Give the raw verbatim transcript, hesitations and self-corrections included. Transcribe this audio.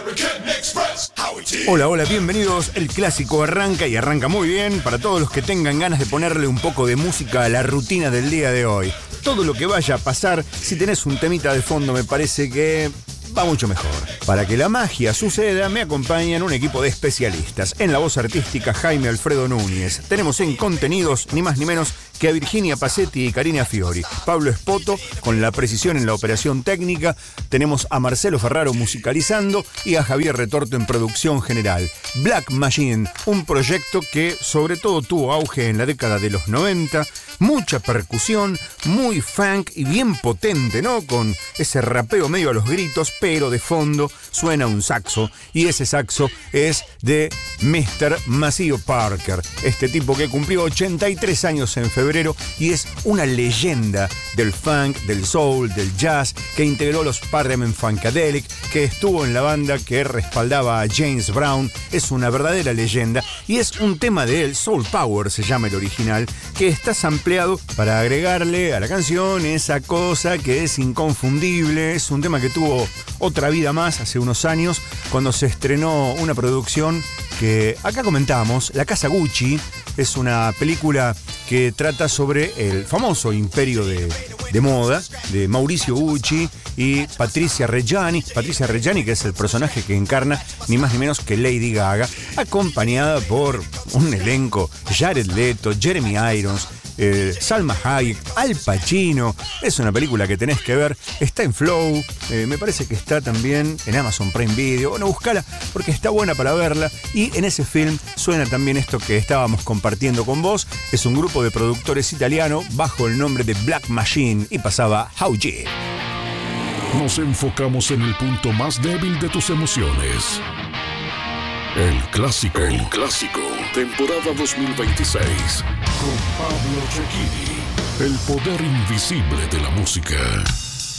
Hola, hola, bienvenidos. El clásico arranca y arranca muy bien para todos los que tengan ganas de ponerle un poco de música a la rutina del día de hoy. Todo lo que vaya a pasar, si tenés un temita de fondo, me parece que va mucho mejor. Para que la magia suceda, me acompañan un equipo de especialistas. En la voz artística, Jaime Alfredo Núñez. Tenemos en contenidos, ni más ni menos que a Virginia Pacetti y Karina Fiori. Pablo Espoto, con la precisión en la operación técnica. Tenemos a Marcelo Ferraro musicalizando y a Javier Retorto en producción general. Black Machine, un proyecto que sobre todo tuvo auge en la década de los noventa. Mucha percusión, muy funk y bien potente, ¿no? Con ese rapeo medio a los gritos, pero de fondo suena un saxo. Y ese saxo es de mister Maceo Parker. Este tipo que cumplió ochenta y tres años en febrero y es una leyenda del funk, del soul, del jazz, que integró los Parliament Funkadelic, que estuvo en la banda que respaldaba a James Brown. Es una verdadera leyenda y es un tema de él, Soul Power se llama el original, que está sampleado para agregarle a la canción esa cosa que es inconfundible. Es un tema que tuvo otra vida más hace unos años cuando se estrenó una producción que acá comentamos, La Casa Gucci. Es una película que trata sobre el famoso imperio de, de moda de Mauricio Gucci y Patricia Reggiani. Patricia Reggiani, que es el personaje que encarna ni más ni menos que Lady Gaga, acompañada por un elenco: Jared Leto, Jeremy Irons, eh, Salma Hayek, Al Pacino. Es una película que tenés que ver. Está en Flow, eh, me parece que está también en Amazon Prime Video. Bueno, buscala porque está buena para verla. Y en ese film suena también esto que estábamos compartiendo con vos. Es un grupo de productores italiano bajo el nombre de Black Machine y pasaba How G. Nos enfocamos en el punto más débil de tus emociones. El clásico. El clásico. Temporada dos mil veintiséis. Con Pablo Cecchini. El poder invisible de la música.